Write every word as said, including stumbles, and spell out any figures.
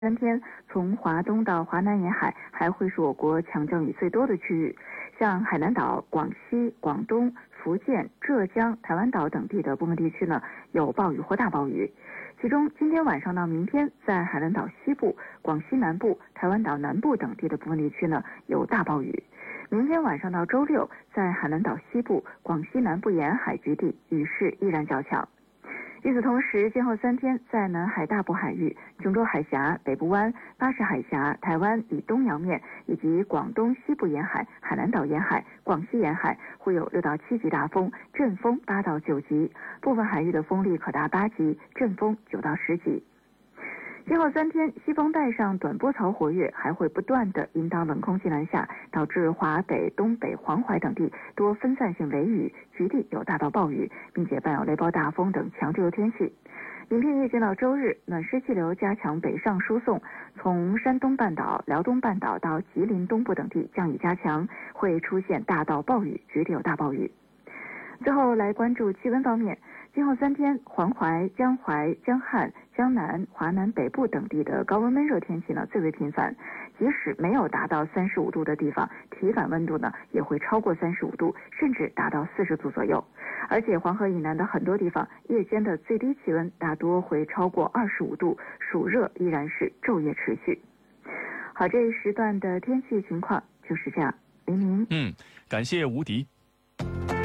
三天，从华东到华南沿海还会是我国强降雨最多的区域，像海南岛、广西、广东、福建、浙江、台湾岛等地的部分地区呢有暴雨或大暴雨。其中，今天晚上到明天，在海南岛西部、广西南部、台湾岛南部等地的部分地区呢有大暴雨。明天晚上到周六，在海南岛西部、广西南部沿海局地雨势依然较强。与此同时，今后三天在南海大部海域、琼州海峡、北部湾、巴士海峡、台湾以东洋面以及广东西部沿海、海南岛沿海、广西沿海会有六到七级大风，阵风八到九级，部分海域的风力可达八级，阵风九到十级。今后三天，西风带上短波槽活跃，还会不断的引导冷空气南下，导致华北、东北、黄淮等地多分散性雷雨，局地有大到暴雨，并且伴有雷暴大风等强对流天气。明天预计到周日，暖湿气流加强北上输送，从山东半岛、辽东半岛到吉林东部等地降雨加强，会出现大到暴雨，局地有大暴雨。最后来关注气温方面，今后三天，黄淮、江淮、江汉、江南、华南北部等地的高温闷热天气呢最为频繁，即使没有达到三十五度的地方，体感温度呢也会超过三十五度，甚至达到四十度左右。而且黄河以南的很多地方，夜间的最低气温大多会超过二十五度，暑热依然是昼夜持续。好，这一时段的天气情况就是这样。黎明， 嗯，感谢吴迪。